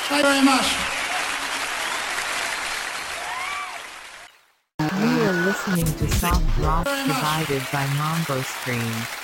Thank you very much. You are listening to Soft Rock provided by Mambo Screen.